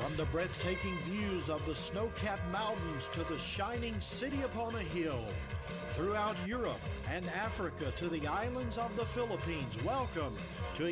From the breathtaking views of the snow-capped mountains to the shining city upon a hill, throughout Europe and Africa to the islands of the Philippines, welcome to